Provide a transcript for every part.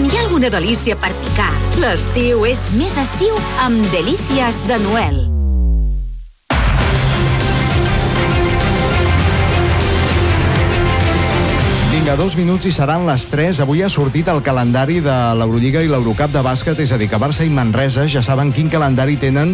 Quan hi ha alguna delícia per picar, l'estiu és més estiu amb Delícies de Noel. Vinga, 2 minuts i seran les 3. Avui ha sortit el calendari de l'Eurolliga i l'Eurocup de bàsquet, és a dir, que Barça i Manresa ja saben quin calendari tenen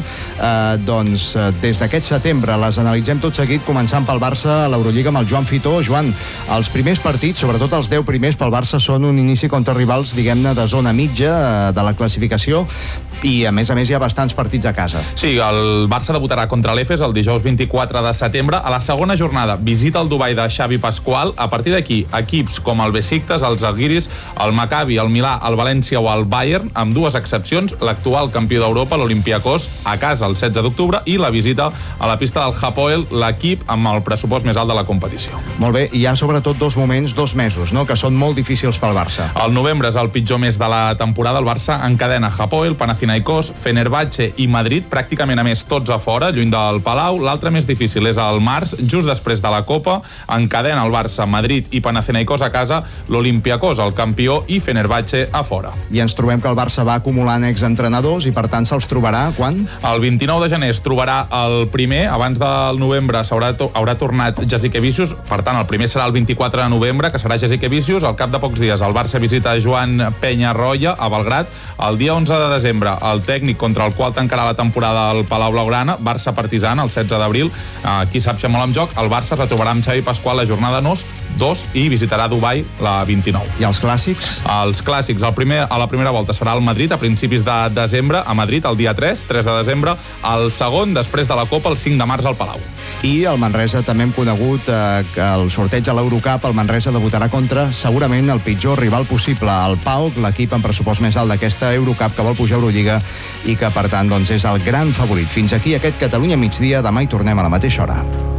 des d'aquest setembre. Les analitzem tot seguit, començant pel Barça a l'Eurolliga amb el Joan Fitó. Joan, els primers partits, sobretot els 10 primers pel Barça, són un inici contra rivals, diguem-ne, de zona mitja de la classificació, i a més hi ha bastants partits a casa. Sí, el Barça debutarà contra l'Efes el dijous 24 de setembre. A la segona jornada visita el Dubai de Xavi Pasqual. A partir d'aquí, equips com el Besiktas, el Zalgiris, el Maccabi, el Milà, el València o el Bayern, amb dues excepcions, l'actual campió d'Europa, l'Olympiacos, a casa el 16 d'octubre, i la visita a la pista del Hapoel, l'equip amb el pressupost més alt de la competició. Molt bé, hi ha sobretot 2 mesos, no?, que són molt difícils pel Barça. El novembre és el pitjor mes de la temporada. El Barça encadena Hapoel, Panathinaikos, Fenerbahçe i Madrid, pràcticament a més tots a fora, lluny del Palau. L'altre més difícil és el març, just després de la Copa. Encadena el Barça, Madrid i Panathinaikos a casa, l'Olympiacos, el campió, i Fenerbahçe a fora. I ens trobem que el Barça va acumulant exentrenadors i, per tant, se'ls trobarà quan? El 29 de gener es trobarà el primer. Abans del novembre haurà tornat Jasikevičius. Per tant, el primer serà el 24 de novembre, que serà Jasikevičius. Al cap de pocs dies, el Barça visita Joan Peñarroya a Belgrad. El dia 11 de desembre, el tècnic contra el qual tancarà la temporada al Palau Blaugrana, Barça Partizan, el 16 d'abril. Aquí sap molt en joc. El Barça es retrobarà amb Xavi Pasqual la jornada 2 i visitarà Dubai la 29. I els clàssics? Els clàssics, a la primera volta serà el Madrid a principis de desembre, a Madrid el dia 3 de desembre, el segon després de la Copa el 5 de març al Palau. I el Manresa també hem conegut que el sorteig a l'Eurocup, el Manresa debutarà contra segurament el pitjor rival possible, el PAOK, l'equip amb pressupost més alt d'aquesta Eurocup, que vol pujar a Eurolliga i que per tant és el gran favorit. Fins aquí aquest Catalunya migdia, demà hi tornem a la mateixa hora.